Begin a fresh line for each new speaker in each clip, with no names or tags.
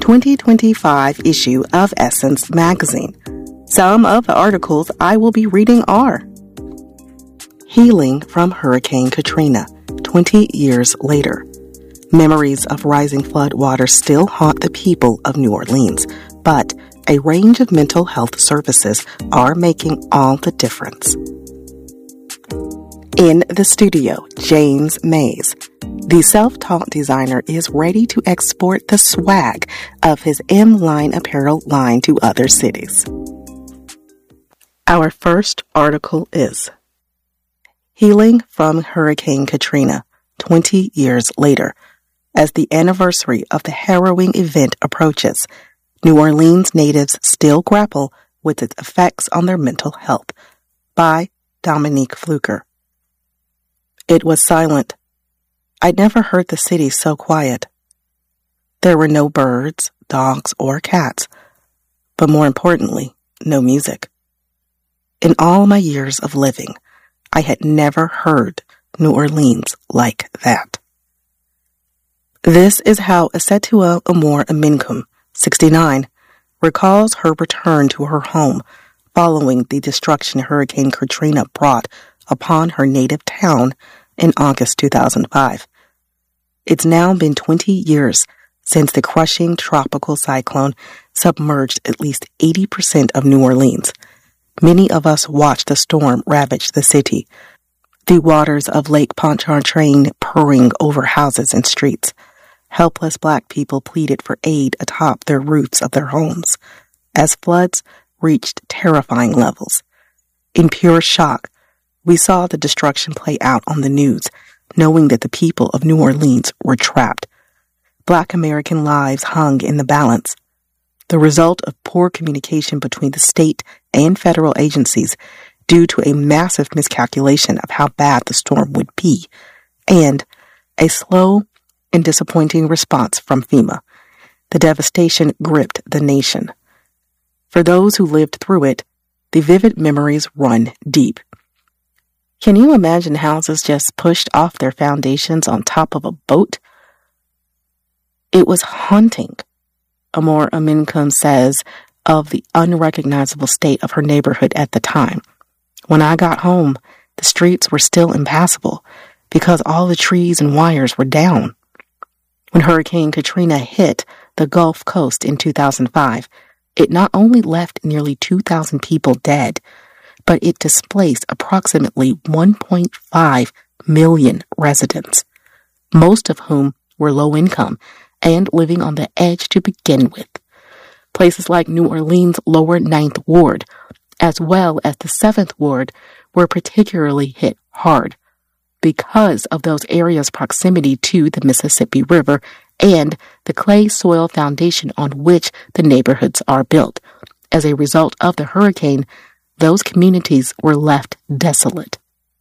2025 issue of Essence magazine. Some of the articles I will be reading are: Healing from Hurricane Katrina, 20 years later. Memories of rising flood waters still haunt the people of New Orleans, but a range of mental health services are making all the difference. In the studio, James Mays. The self-taught designer is ready to export the swag of his M-Line apparel line to other cities. Our first article is Healing from Hurricane Katrina, 20 years later. As the anniversary of the harrowing event approaches, New Orleans natives still grapple with its effects on their mental health. By Dominique Fluker. It was silent. I'd never heard the city so quiet. There were no birds, dogs, or cats, but more importantly, no music. In all my years of living, I had never heard New Orleans like that. This is how Asetua Amor Aminkum, 69, recalls her return to her home following the destruction Hurricane Katrina brought upon her native town in August 2005. It's now been 20 years since the crushing tropical cyclone submerged at least 80% of New Orleans. Many of us watched the storm ravage the city, the waters of Lake Pontchartrain purring over houses and streets. Helpless Black people pleaded for aid atop their roofs of their homes as floods reached terrifying levels. In pure shock, we saw the destruction play out on the news, knowing that the people of New Orleans were trapped. Black American lives hung in the balance, the result of poor communication between the state and federal agencies due to a massive miscalculation of how bad the storm would be, and a slow and disappointing response from FEMA. The devastation gripped the nation. For those who lived through it, the vivid memories run deep. Can you imagine houses just pushed off their foundations on top of a boat? It was haunting, Amor Aminkum says of the unrecognizable state of her neighborhood at the time. When I got home, the streets were still impassable because all the trees and wires were down. When Hurricane Katrina hit the Gulf Coast in 2005, it not only left nearly 2,000 people dead, but it displaced approximately 1.5 million residents, most of whom were low income and living on the edge to begin with. Places like New Orleans' lower 9th Ward, as well as the 7th Ward, were particularly hit hard because of those areas' proximity to the Mississippi River and the clay soil foundation on which the neighborhoods are built. As a result of the hurricane, those communities were left desolate.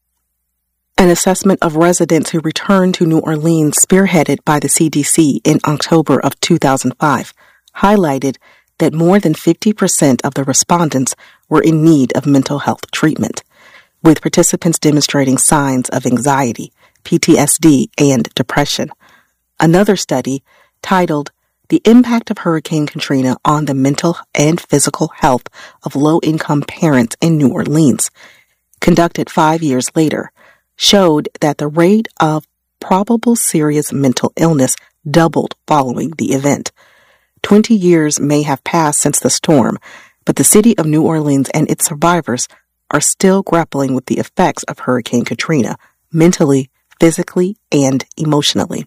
An assessment of residents who returned to New Orleans, spearheaded by the CDC in October of 2005, highlighted that more than 50% of the respondents were in need of mental health treatment, with participants demonstrating signs of anxiety, PTSD, and depression. Another study, titled The Impact of Hurricane Katrina on the Mental and Physical Health of Low-Income Parents in New Orleans, conducted 5 years later, showed that the rate of probable serious mental illness doubled following the event. 20 years may have passed since the storm, but the city of New Orleans and its survivors are still grappling with the effects of Hurricane Katrina, mentally, physically, and emotionally.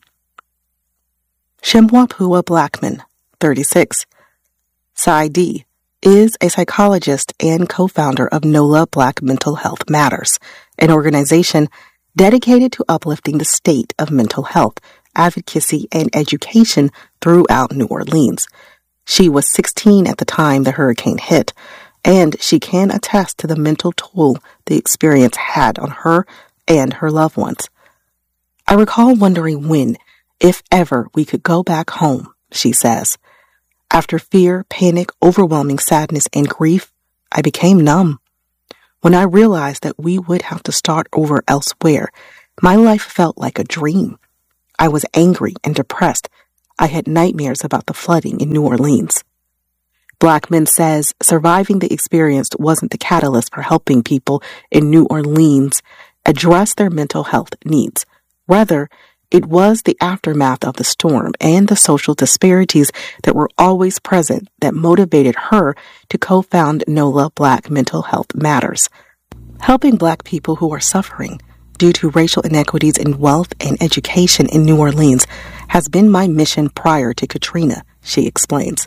Shemwapua Blackman, 36, Saidi, is a psychologist and co-founder of NOLA Black Mental Health Matters, an organization dedicated to uplifting the state of mental health, advocacy, and education throughout New Orleans. She was 16 at the time the hurricane hit, and she can attest to the mental toll the experience had on her and her loved ones. I recall wondering when, if ever, we could go back home, she says. After fear, panic, overwhelming sadness, and grief, I became numb. When I realized that we would have to start over elsewhere, my life felt like a dream. I was angry and depressed. I had nightmares about the flooding in New Orleans. Blackman says surviving the experience wasn't the catalyst for helping people in New Orleans address their mental health needs. Rather, it was the aftermath of the storm and the social disparities that were always present that motivated her to co-found NOLA Black Mental Health Matters. Helping Black people who are suffering due to racial inequities in wealth and education in New Orleans has been my mission prior to Katrina, she explains.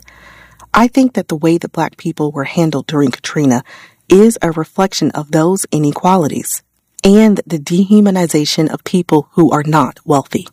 I think that the way that Black people were handled during Katrina is a reflection of those inequalities and the dehumanization of people who are not wealthy.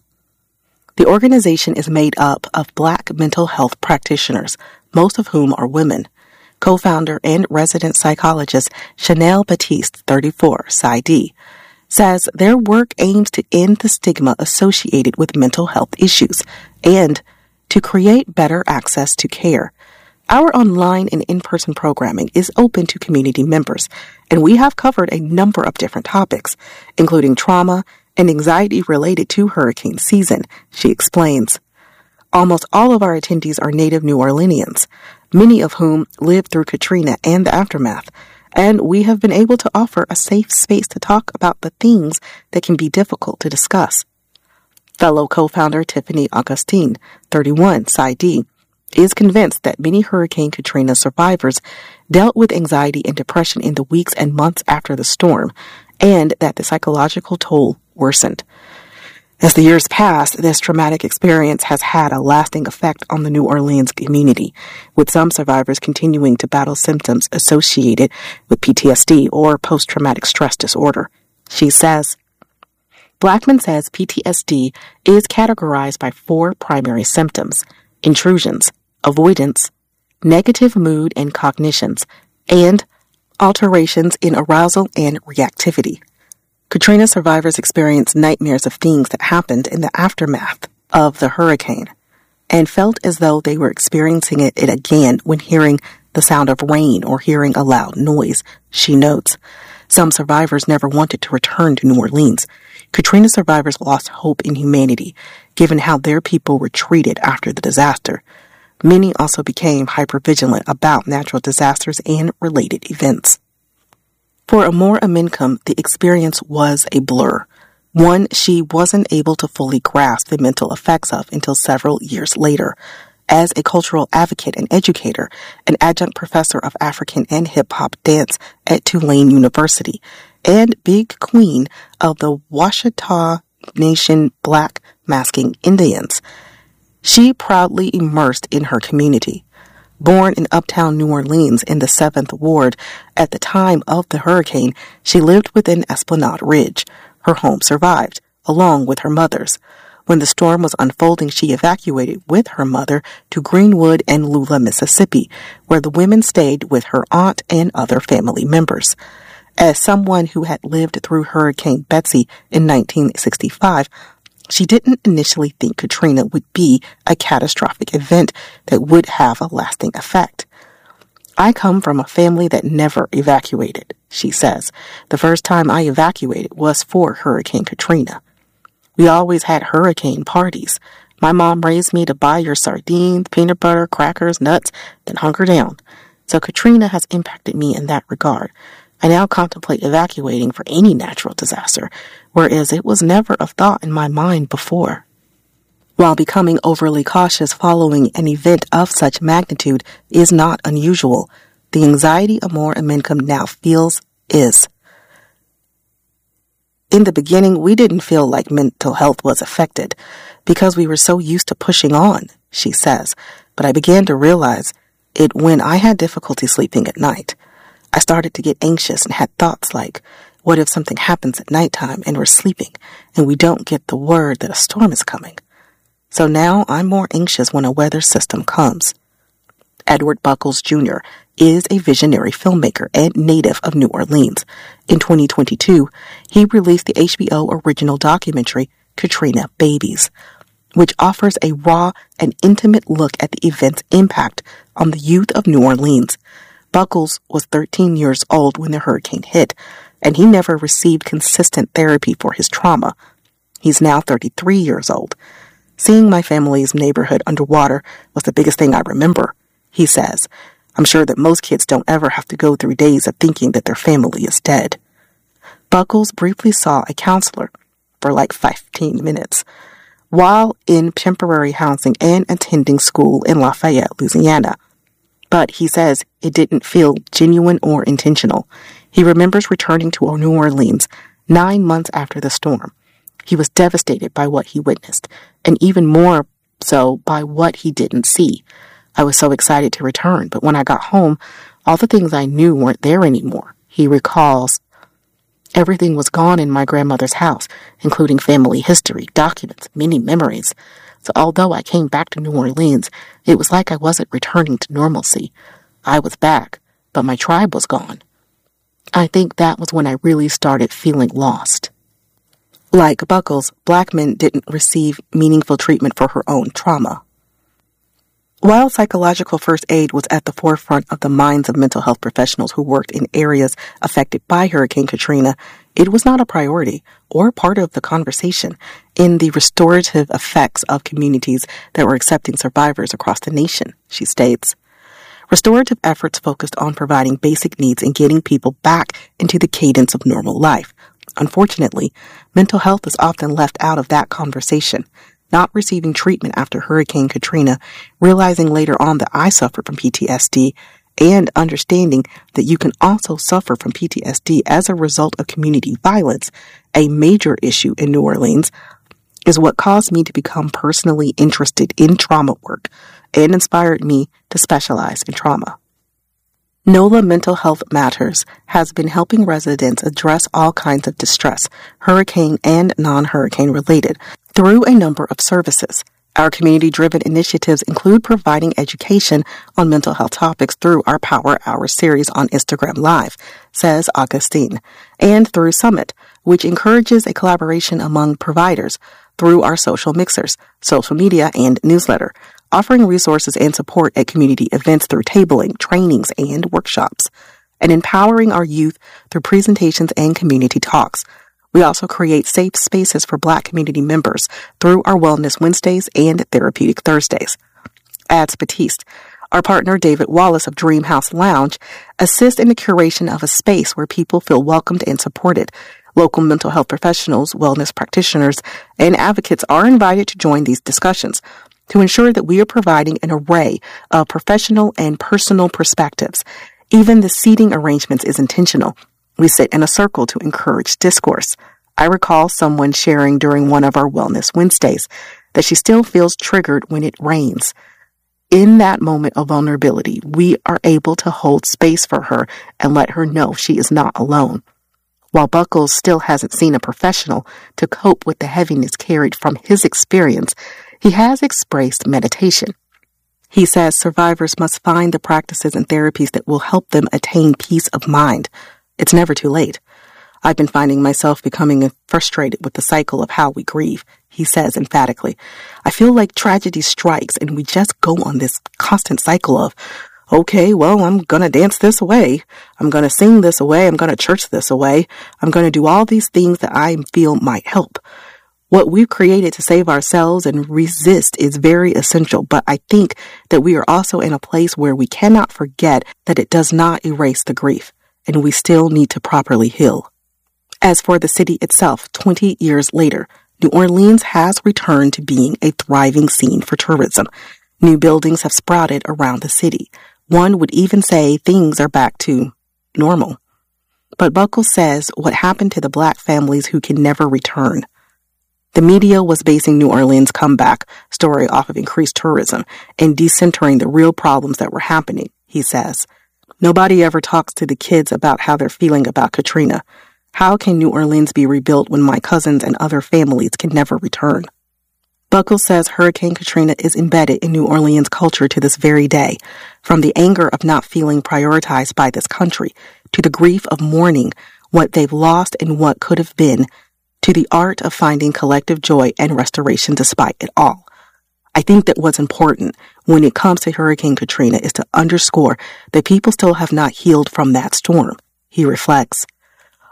The organization is made up of Black mental health practitioners, most of whom are women. Co-founder and resident psychologist Chanel Batiste, 34, PsyD, says their work aims to end the stigma associated with mental health issues and to create better access to care. Our online and in-person programming is open to community members, and we have covered a number of different topics, including trauma and anxiety related to hurricane season, she explains. Almost all of our attendees are native New Orleanians, many of whom lived through Katrina and the aftermath, and we have been able to offer a safe space to talk about the things that can be difficult to discuss. Fellow co-founder Tiffany Augustine, 31, PsyD, is convinced that many Hurricane Katrina survivors dealt with anxiety and depression in the weeks and months after the storm, and that the psychological toll worsened. As the years passed, this traumatic experience has had a lasting effect on the New Orleans community, with some survivors continuing to battle symptoms associated with PTSD or post-traumatic stress disorder. She says, Blackman says PTSD is categorized by 4 primary symptoms: intrusions, avoidance, negative mood and cognitions, and alterations in arousal and reactivity. Katrina survivors experience nightmares of things that happened in the aftermath of the hurricane and felt as though they were experiencing it again when hearing the sound of rain or hearing a loud noise, she notes. Some survivors never wanted to return to New Orleans. Katrina survivors lost hope in humanity, given how their people were treated after the disaster. Many also became hypervigilant about natural disasters and related events. For Amor Amenkum, the experience was a blur, one she wasn't able to fully grasp the mental effects of until several years later. As a cultural advocate and educator, an adjunct professor of African and hip-hop dance at Tulane University, and big queen of the Washita Nation Black Masking Indians, she proudly immersed in her community. Born in uptown New Orleans in the 7th Ward, at the time of the hurricane, she lived within Esplanade Ridge. Her home survived, along with her mother's. When the storm was unfolding, she evacuated with her mother to Greenwood and Lula, Mississippi, where the women stayed with her aunt and other family members. As someone who had lived through Hurricane Betsy in 1965, she didn't initially think Katrina would be a catastrophic event that would have a lasting effect. I come from a family that never evacuated, she says. The first time I evacuated was for Hurricane Katrina. We always had hurricane parties. My mom raised me to buy your sardines, peanut butter, crackers, nuts, then hunker down. So Katrina has impacted me in that regard. I now contemplate evacuating for any natural disaster, whereas it was never a thought in my mind before. While becoming overly cautious following an event of such magnitude is not unusual, the anxiety Amor Amenkum now feels is. In the beginning, we didn't feel like mental health was affected because we were so used to pushing on, she says, but I began to realize it when I had difficulty sleeping at night. I started to get anxious and had thoughts like, what if something happens at nighttime and we're sleeping and we don't get the word that a storm is coming? So now I'm more anxious when a weather system comes. Edward Buckles Jr. is a visionary filmmaker and native of New Orleans. In 2022, he released the HBO original documentary, Katrina Babies, which offers a raw and intimate look at the event's impact on the youth of New Orleans. Buckles was 13 years old when the hurricane hit, and he never received consistent therapy for his trauma. He's now 33 years old. Seeing my family's neighborhood underwater was the biggest thing I remember, he says. I'm sure that most kids don't ever have to go through days of thinking that their family is dead. Buckles briefly saw a counselor for like 15 minutes while in temporary housing and attending school in Lafayette, Louisiana. But he says it didn't feel genuine or intentional. He remembers returning to New Orleans 9 months after the storm. He was devastated by what he witnessed, and even more so by what he didn't see. I was so excited to return, but when I got home, all the things I knew weren't there anymore. He recalls, everything was gone in my grandmother's house, including family history, documents, many memories. So although I came back to New Orleans, it was like I wasn't returning to normalcy. I was back, but my tribe was gone. I think that was when I really started feeling lost. Like Buckles, Blackman didn't receive meaningful treatment for her own trauma. While psychological first aid was at the forefront of the minds of mental health professionals who worked in areas affected by Hurricane Katrina, it was not a priority or part of the conversation in the restorative effects of communities that were accepting survivors across the nation, she states. Restorative efforts focused on providing basic needs and getting people back into the cadence of normal life. Unfortunately, mental health is often left out of that conversation. Not receiving treatment after Hurricane Katrina, realizing later on that I suffered from PTSD, and understanding that you can also suffer from PTSD as a result of community violence, a major issue in New Orleans, is what caused me to become personally interested in trauma work and inspired me to specialize in trauma. NOLA Mental Health Matters has been helping residents address all kinds of distress, hurricane and non-hurricane related, through a number of services. Our community-driven initiatives include providing education on mental health topics through our Power Hour series on Instagram Live, says Augustine, and through Summit, which encourages a collaboration among providers through our social mixers, social media, and newsletter, offering resources and support at community events through tabling, trainings, and workshops, and empowering our youth through presentations and community talks. We also create safe spaces for Black community members through our Wellness Wednesdays and Therapeutic Thursdays. Adds Batiste. Our partner, David Wallace of Dream House Lounge, assists in the curation of a space where people feel welcomed and supported. Local mental health professionals, wellness practitioners, and advocates are invited to join these discussions to ensure that we are providing an array of professional and personal perspectives. Even the seating arrangements is intentional. We sit in a circle to encourage discourse. I recall someone sharing during one of our Wellness Wednesdays that she still feels triggered when it rains. In that moment of vulnerability, we are able to hold space for her and let her know she is not alone. While Buckles still hasn't seen a professional to cope with the heaviness carried from his experience, he has expressed meditation. He says survivors must find the practices and therapies that will help them attain peace of mind. It's never too late. I've been finding myself becoming frustrated with the cycle of how we grieve, he says emphatically. I feel like tragedy strikes and we just go on this constant cycle of, okay, well, I'm going to dance this away. I'm going to sing this away. I'm going to church this away. I'm going to do all these things that I feel might help. What we've created to save ourselves and resist is very essential, but I think that we are also in a place where we cannot forget that it does not erase the grief, and we still need to properly heal. As for the city itself, 20 years later, New Orleans has returned to being a thriving scene for tourism. New buildings have sprouted around the city. One would even say things are back to normal. But Buckles says what happened to the Black families who can never return. The media was basing New Orleans' comeback story off of increased tourism and decentering the real problems that were happening, he says. Nobody ever talks to the kids about how they're feeling about Katrina. How can New Orleans be rebuilt when my cousins and other families can never return? Buckles says Hurricane Katrina is embedded in New Orleans culture to this very day, from the anger of not feeling prioritized by this country, to the grief of mourning what they've lost and what could have been, to the art of finding collective joy and restoration despite it all. I think that what's important when it comes to Hurricane Katrina is to underscore that people still have not healed from that storm, he reflects.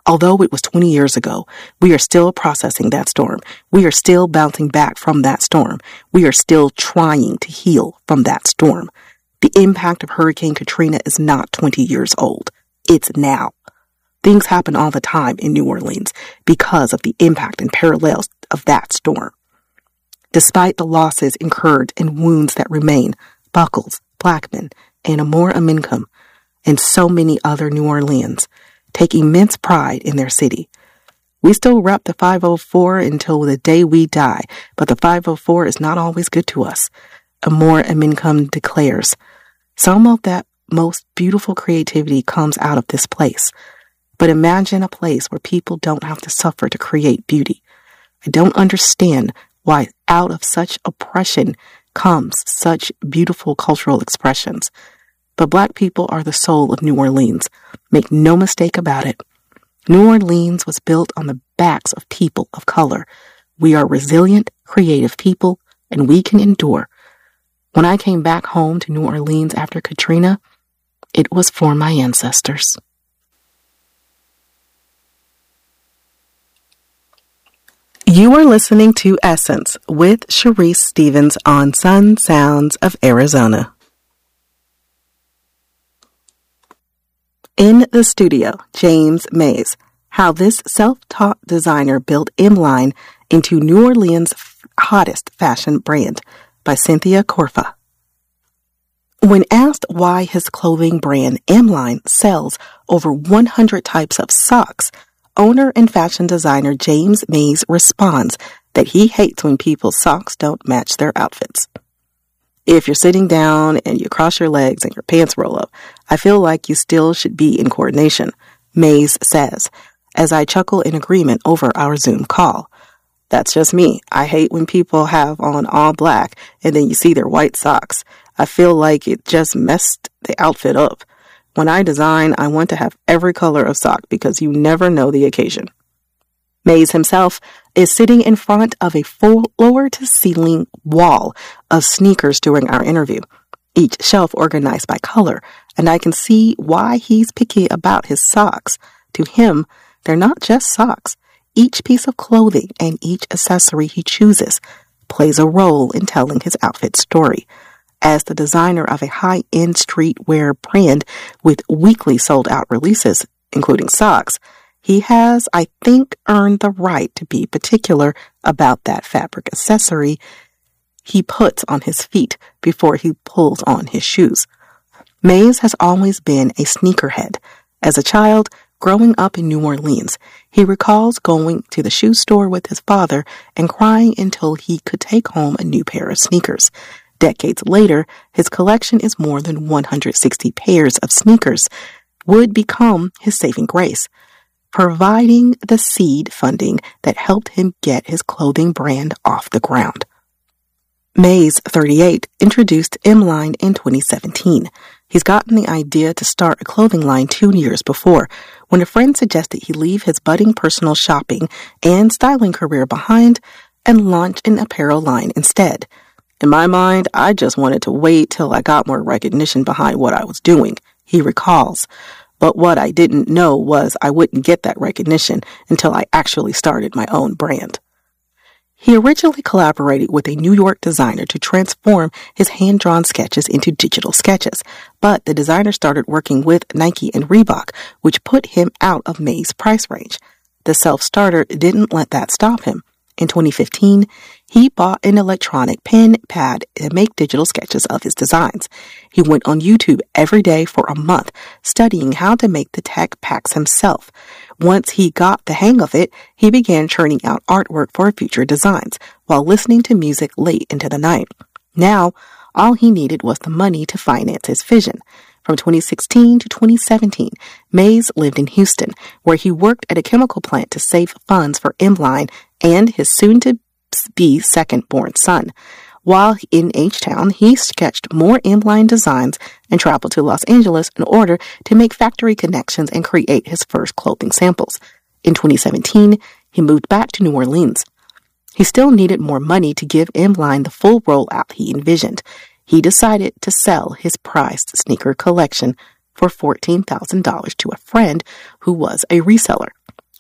Although it was 20 years ago, we are still processing that storm. We are still bouncing back from that storm. We are still trying to heal from that storm. The impact of Hurricane Katrina is not 20 years old. It's now. Things happen all the time in New Orleans because of the impact and parallels of that storm. Despite the losses incurred and wounds that remain, Buckles, Blackman, and Amor Amincum, and so many other New Orleans take immense pride in their city. We still rep the 504 until the day we die, but the 504 is not always good to us. Amor Amincum declares, some of that most beautiful creativity comes out of this place. But imagine a place where people don't have to suffer to create beauty. I don't understand why out of such oppression comes such beautiful cultural expressions. But Black people are the soul of New Orleans. Make no mistake about it. New Orleans was built on the backs of people of color. We are resilient, creative people, and we can endure. When I came back home to New Orleans after Katrina, it was for my ancestors. You are listening to Essence with Sharice Stevens on Sun Sounds of Arizona. In the studio, James Mays, how this self-taught designer built M-Line into New Orleans' hottest fashion brand, by Cynthia Corfa. When asked why his clothing brand M-Line sells over 100 types of socks, owner and fashion designer James Mays responds that he hates when people's socks don't match their outfits. If you're sitting down and you cross your legs and your pants roll up, I feel like you still should be in coordination, Mays says, as I chuckle in agreement over our Zoom call. That's just me. I hate when people have on all black and then you see their white socks. I feel like it just messed the outfit up. When I design, I want to have every color of sock because you never know the occasion. Mays himself is sitting in front of a floor-to-ceiling wall of sneakers during our interview, each shelf organized by color, and I can see why he's picky about his socks. To him, they're not just socks. Each piece of clothing and each accessory he chooses plays a role in telling his outfit story. As the designer of a high-end streetwear brand with weekly sold-out releases, including socks, he has, I think, earned the right to be particular about that fabric accessory he puts on his feet before he pulls on his shoes. Mays has always been a sneakerhead. As a child, growing up in New Orleans, he recalls going to the shoe store with his father and crying until he could take home a new pair of sneakers. Decades later, his collection is more than 160 pairs of sneakers, would become his saving grace, providing the seed funding that helped him get his clothing brand off the ground. Mays, 38, introduced M-Line in 2017. He's gotten the idea to start a clothing line 2 years before, when a friend suggested he leave his budding personal shopping and styling career behind and launch an apparel line instead. In my mind, I just wanted to wait till I got more recognition behind what I was doing, he recalls. But what I didn't know was I wouldn't get that recognition until I actually started my own brand. He originally collaborated with a New York designer to transform his hand-drawn sketches into digital sketches, but the designer started working with Nike and Reebok, which put him out of Mays' price range. The self-starter didn't let that stop him. In 2015, he bought an electronic pen pad to make digital sketches of his designs. He went on YouTube every day for a month, studying how to make the tech packs himself. Once he got the hang of it, he began churning out artwork for future designs while listening to music late into the night. Now, all he needed was the money to finance his vision. From 2016 to 2017, Mays lived in Houston, where he worked at a chemical plant to save funds for M-Line and his soon-to-be second-born son. While in H-Town, he sketched more M-Line designs and traveled to Los Angeles in order to make factory connections and create his first clothing samples. In 2017, he moved back to New Orleans. He still needed more money to give M-Line the full rollout he envisioned. He decided to sell his prized sneaker collection for $14,000 to a friend who was a reseller.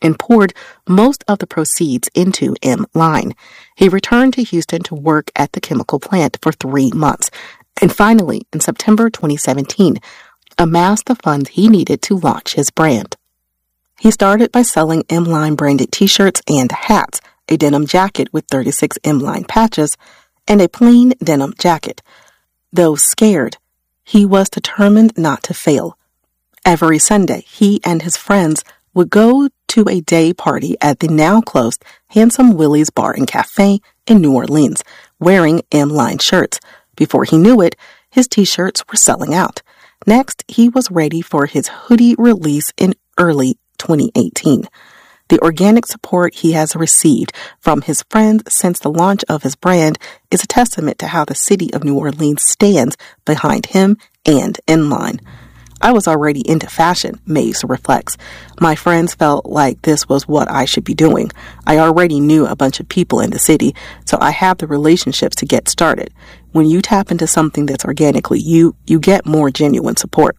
and poured most of the proceeds into M-Line. He returned to Houston to work at the chemical plant for 3 months, and finally, in September 2017, amassed the funds he needed to launch his brand. He started by selling M-Line branded t-shirts and hats, a denim jacket with 36 M-Line patches, and a plain denim jacket. Though scared, he was determined not to fail. Every Sunday, he and his friends would go to a day party at the now-closed Handsome Willie's Bar and Cafe in New Orleans, wearing M-Line shirts. Before he knew it, his t-shirts were selling out. Next, he was ready for his hoodie release in early 2018. The organic support he has received from his friends since the launch of his brand is a testament to how the city of New Orleans stands behind him and M-Line. I was already into fashion, Mays reflects. My friends felt like this was what I should be doing. I already knew a bunch of people in the city, so I have the relationships to get started. When you tap into something that's organically you get more genuine support.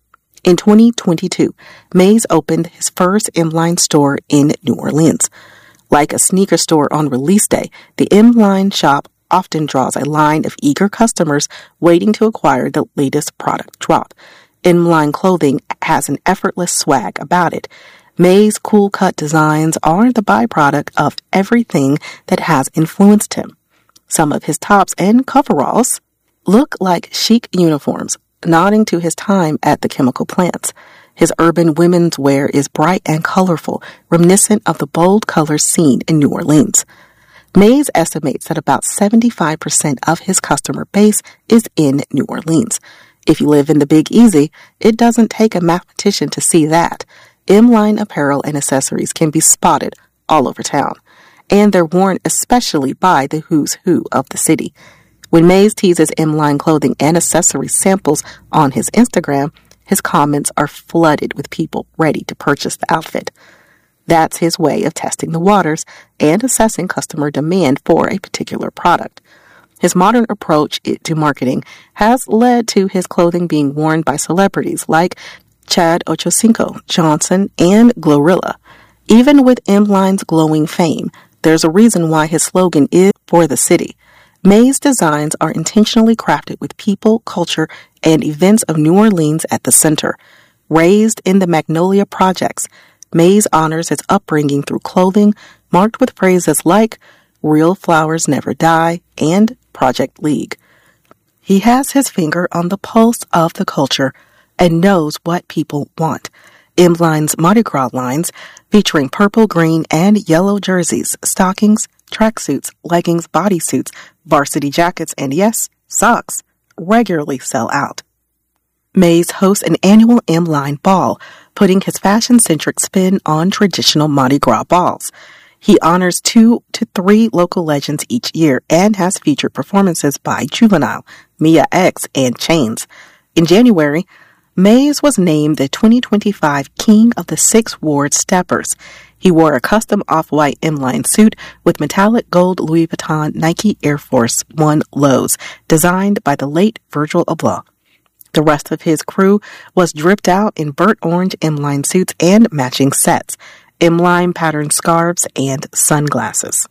In 2022, Mays opened his first M-Line store in New Orleans. Like a sneaker store on release day, the M-Line shop often draws a line of eager customers waiting to acquire the latest product drop. M-Line clothing has an effortless swag about it. Mays' cool-cut designs are the byproduct of everything that has influenced him. Some of his tops and coveralls look like chic uniforms, nodding to his time at the chemical plants. His urban women's wear is bright and colorful, reminiscent of the bold colors seen in New Orleans. Mays estimates that about 75% of his customer base is in New Orleans. If you live in the Big Easy, it doesn't take a mathematician to see that. M-Line apparel and accessories can be spotted all over town, and they're worn especially by the who's who of the city. When Mays teases M-Line clothing and accessory samples on his Instagram, his comments are flooded with people ready to purchase the outfit. That's his way of testing the waters and assessing customer demand for a particular product. His modern approach to marketing has led to his clothing being worn by celebrities like Chad Ochocinco, Johnson, and Glorilla. Even with M-Line's glowing fame, there's a reason why his slogan is for the city. Mays' designs are intentionally crafted with people, culture, and events of New Orleans at the center. Raised in the Magnolia Projects, Mays honors his upbringing through clothing marked with phrases like "Real flowers never die" and Project League. He has his finger on the pulse of the culture and knows what people want. M-Line's Mardi Gras lines, featuring purple, green, and yellow jerseys, stockings, tracksuits, leggings, bodysuits, varsity jackets, and yes, socks, regularly sell out. Mays hosts an annual M-Line ball, putting his fashion-centric spin on traditional Mardi Gras balls. He honors 2 to 3 local legends each year and has featured performances by Juvenile, Mia X, and Chains. In January, Mays was named the 2025 King of the Sixth Ward Steppers. He wore a custom off-white M-Line suit with metallic gold Louis Vuitton Nike Air Force One lows, designed by the late Virgil Abloh. The rest of his crew was dripped out in burnt orange M-Line suits and matching sets, M-Line patterned scarves, and sunglasses.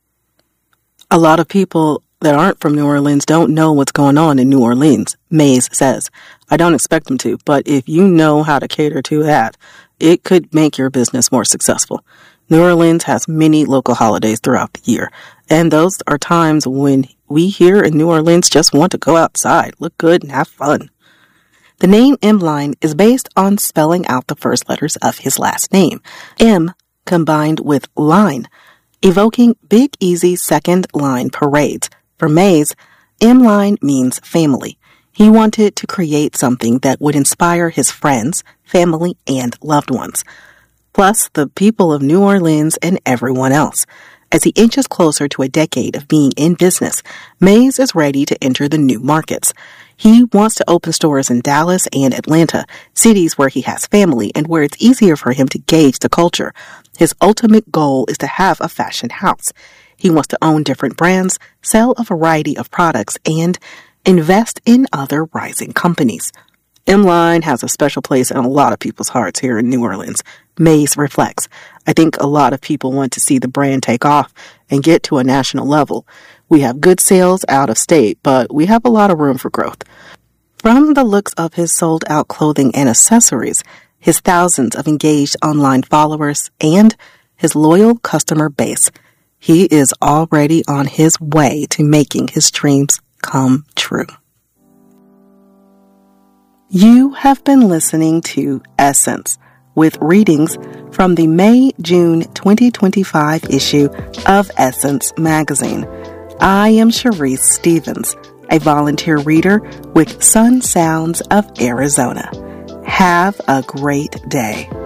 A lot of people that aren't from New Orleans don't know what's going on in New Orleans, Mays says. I don't expect them to, but if you know how to cater to that, it could make your business more successful. New Orleans has many local holidays throughout the year, and those are times when we here in New Orleans just want to go outside, look good, and have fun. The name M-Line is based on spelling out the first letters of his last name, M combined with line, evoking Big Easy second line parades. For Mays, M-Line means family. He wanted to create something that would inspire his friends, family, and loved ones, plus the people of New Orleans and everyone else. As he inches closer to a decade of being in business, Mays is ready to enter the new markets. He wants to open stores in Dallas and Atlanta, cities where he has family and where it's easier for him to gauge the culture. His ultimate goal is to have a fashion house. He wants to own different brands, sell a variety of products, and invest in other rising companies. M-Line has a special place in a lot of people's hearts here in New Orleans. Mays reflects, I think a lot of people want to see the brand take off and get to a national level. We have good sales out of state, but we have a lot of room for growth. From the looks of his sold-out clothing and accessories, his thousands of engaged online followers, and his loyal customer base, he is already on his way to making his dreams come true. You have been listening to Essence, with readings from the May-June 2025 issue of Essence magazine. I am Sharice Stevens, a volunteer reader with Sun Sounds of Arizona. Have a great day.